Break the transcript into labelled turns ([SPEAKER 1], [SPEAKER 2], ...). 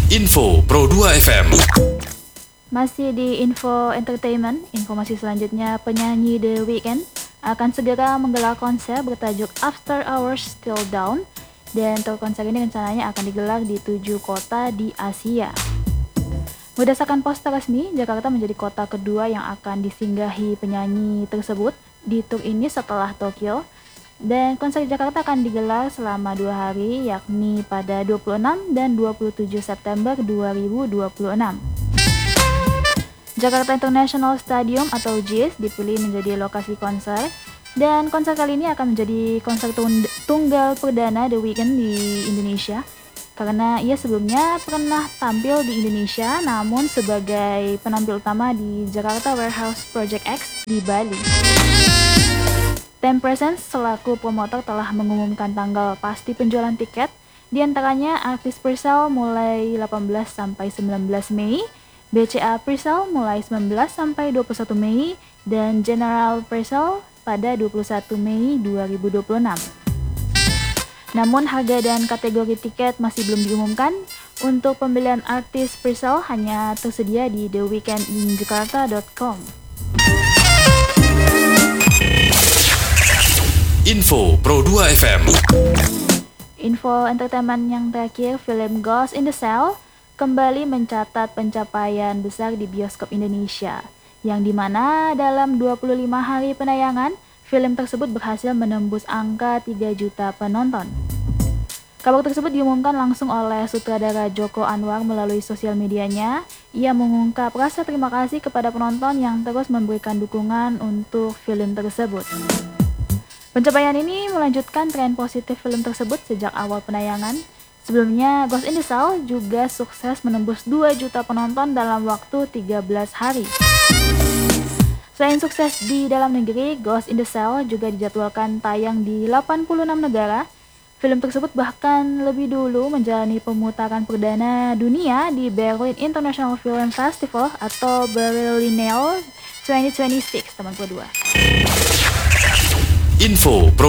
[SPEAKER 1] Info Pro 2 FM.
[SPEAKER 2] Masih di Info Entertainment, informasi selanjutnya penyanyi The Weeknd akan segera menggelar konser bertajuk After Hours Still Down, dan konser ini rencananya akan digelar di 7 kota di Asia. Berdasarkan poster resmi, Jakarta menjadi kota kedua yang akan disinggahi penyanyi tersebut di tur ini setelah Tokyo. Dan konser di Jakarta akan digelar selama 2 hari, yakni pada 26 dan 27 September 2026. Jakarta International Stadium atau JIS dipilih menjadi lokasi konser, dan konser kali ini akan menjadi konser tunggal perdana The Weeknd di Indonesia, karena ia sebelumnya pernah tampil di Indonesia namun sebagai penampil utama di Jakarta Warehouse Project X di Bali. Presence selaku promotor telah mengumumkan tanggal pasti penjualan tiket, diantaranya artis presale mulai 18 sampai 19 Mei, BCA presale mulai 19 sampai 21 Mei, dan General presale pada 21 Mei 2026. Namun harga dan kategori tiket masih belum diumumkan. Untuk pembelian artis presale hanya tersedia di theweekendinjakarta.com.
[SPEAKER 1] Info Pro 2 FM.
[SPEAKER 2] Info entertainment yang terakhir, film Ghost in the Shell kembali mencatat pencapaian besar di bioskop Indonesia, yang dimana dalam 25 hari penayangan, film tersebut berhasil menembus angka 3 juta penonton. Kabar tersebut diumumkan langsung oleh sutradara Joko Anwar melalui sosial medianya. Ia mengungkap rasa terima kasih kepada penonton yang terus memberikan dukungan untuk film tersebut. Pencapaian ini melanjutkan tren positif film tersebut sejak awal penayangan. Sebelumnya, Ghost in the Shell juga sukses menembus 2 juta penonton dalam waktu 13 hari. Selain sukses di dalam negeri, Ghost in the Shell juga dijadwalkan tayang di 86 negara. Film tersebut bahkan lebih dulu menjalani pemutaran perdana dunia di Berlin International Film Festival atau Berlinale 2026, teman kedua.
[SPEAKER 1] Info Pro